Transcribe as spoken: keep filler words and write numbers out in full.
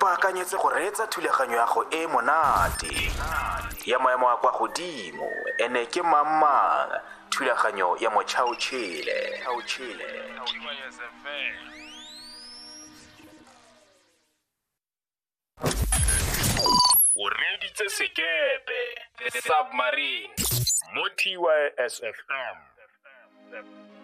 ipaakanyetse go reetsa thulaganyo ya go e monate ya maemo a kwa godimo ene ke mamang thulaganyo ya motšhaotšhele. O reditse sekepe The Submarine mo T Y S F M.